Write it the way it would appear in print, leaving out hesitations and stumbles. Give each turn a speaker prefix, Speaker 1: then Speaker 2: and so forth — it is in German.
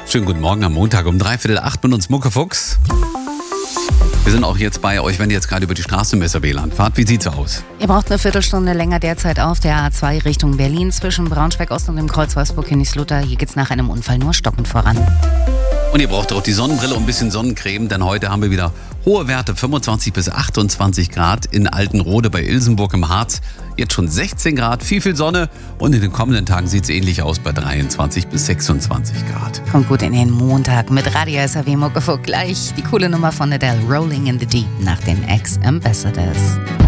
Speaker 1: Schönen guten Morgen am Montag um 7:45 mit uns Muckefuchs. Wir sind auch jetzt bei euch, wenn ihr jetzt gerade über die Straße im SRB-Land fahrt. Wie sieht's aus?
Speaker 2: Ihr braucht eine Viertelstunde länger derzeit auf der A2 Richtung Berlin zwischen Braunschweig-Ost und dem Kreuz Wolfsburg-Königslutter. Hier geht's nach einem Unfall nur stockend voran.
Speaker 1: Und ihr braucht auch die Sonnenbrille und ein bisschen Sonnencreme, denn heute haben wir wieder hohe Werte, 25 bis 28 Grad in Altenrode bei Ilsenburg im Harz. Jetzt schon 16 Grad, viel Sonne und in den kommenden Tagen sieht es ähnlich aus bei 23 bis 26 Grad.
Speaker 2: Kommt gut in den Montag mit Radio SRW Muckefuchs. Gleich die coole Nummer von Adele, Rolling in the Deep nach den Ex-Ambassadors.